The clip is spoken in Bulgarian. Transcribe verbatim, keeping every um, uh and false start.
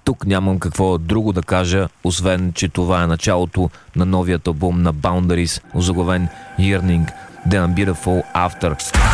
тук нямам какво друго да кажа, освен, че това е началото на новият албум на Boundaries, озаглавен Yearning, Then I'm Beautiful After.